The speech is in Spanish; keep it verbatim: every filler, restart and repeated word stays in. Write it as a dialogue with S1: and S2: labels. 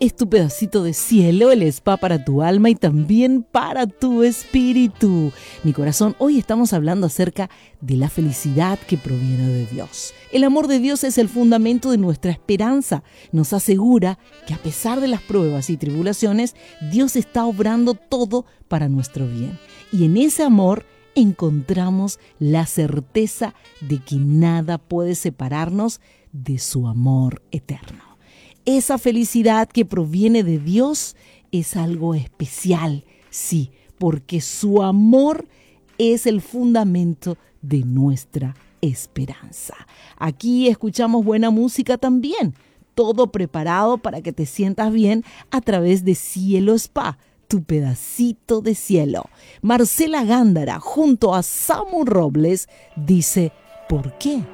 S1: es tu pedacito de cielo, el spa para tu alma y también para tu espíritu. Mi corazón, hoy estamos hablando acerca de la felicidad que proviene de Dios. El amor de Dios es el fundamento de nuestra esperanza. Nos asegura que a pesar de las pruebas y tribulaciones, Dios está obrando todo para nuestro bien. Y en ese amor encontramos la certeza de que nada puede separarnos de su amor eterno. Esa felicidad que proviene de Dios es algo especial, sí, porque su amor es el fundamento de nuestra esperanza. Aquí escuchamos buena música también, todo preparado para que te sientas bien a través de Cielo Spa, tu pedacito de cielo. Marcela Gándara junto a Samu Robles dice, ¿por qué?